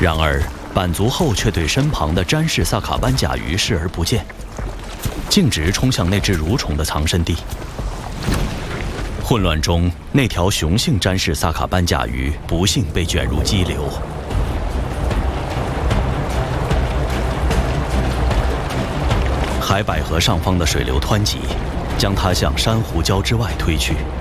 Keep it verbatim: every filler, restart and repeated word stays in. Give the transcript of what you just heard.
然而，板足后却对身旁的詹氏萨卡斑甲鱼视而不见，径直冲向那只蠕虫的藏身地。混乱中，那条雄性詹氏萨卡斑甲鱼不幸被卷入激流。海百合上方的水流湍急，将它向珊瑚礁之外推去。